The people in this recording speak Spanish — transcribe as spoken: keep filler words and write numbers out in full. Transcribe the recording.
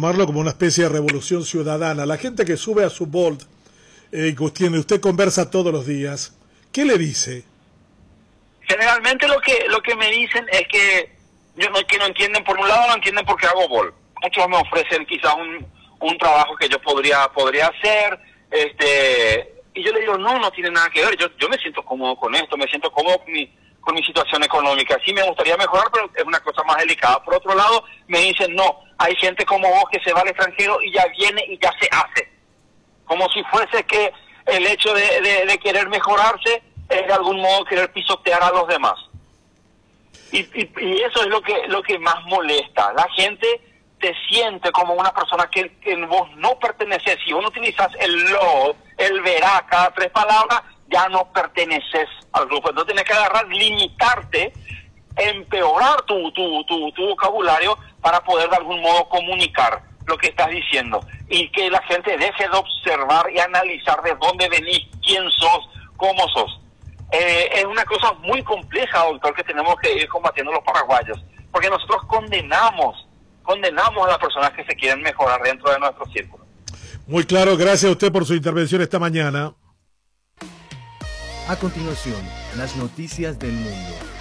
tomarlo como una especie de revolución ciudadana. La gente que sube a su Bolt, eh, con quien usted conversa todos los días, ¿qué le dice? Generalmente lo que lo que me dicen es que yo no, que no entienden, por un lado no entienden por qué hago Bolt. Muchos me ofrecen quizás un, un trabajo que yo podría podría hacer, este y yo le digo, no, no tiene nada que ver, yo yo me siento cómodo con esto, me siento cómodo con mi, con mi situación económica. Sí me gustaría mejorar, pero es una cosa más delicada. Por otro lado, me dicen, no, hay gente como vos que se va al extranjero y ya viene y ya se hace. Como si fuese que el hecho de, de, de querer mejorarse es de algún modo querer pisotear a los demás. Y, y, y eso es lo que lo que más molesta. La gente te siente como una persona que, que vos no perteneces. Si vos no utilizas el lo, el verá, cada tres palabras, ya no perteneces al grupo. Entonces tienes que agarrar, limitarte, empeorar tu, tu, tu, tu vocabulario para poder de algún modo comunicar lo que estás diciendo. Y que la gente deje de observar y analizar de dónde venís, quién sos, cómo sos. Eh, es una cosa muy compleja, doctor, que tenemos que ir combatiendo los paraguayos. Porque nosotros condenamos, condenamos a las personas que se quieren mejorar dentro de nuestro círculo. Muy claro, gracias a usted por su intervención esta mañana. A continuación, las noticias del mundo.